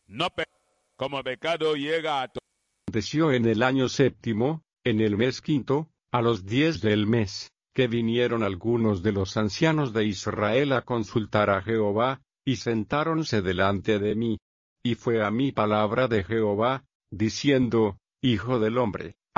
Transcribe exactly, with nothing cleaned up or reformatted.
no pe como pecado llega a todos. Aconteció en el año séptimo, en el mes quinto, a los diez del mes, que vinieron algunos de los ancianos de Israel a consultar a Jehová, y sentáronse delante de mí. Y fue a mí palabra de Jehová, diciendo: Hijo del hombre,